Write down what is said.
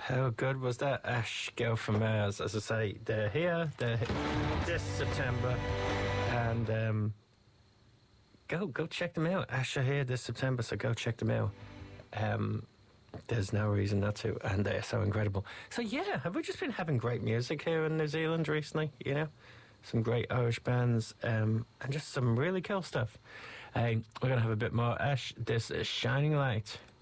How good was that? Ash Girl from Mars. As I say, they're here. They're this September, and go check them out. Ash are here this September, so go check them out. There's no reason not to, and they're so incredible. So yeah, have we just been having great music here in New Zealand recently? You know, some great Irish bands, and just some really cool stuff. We're gonna have a bit more Ash. This is Shining Light.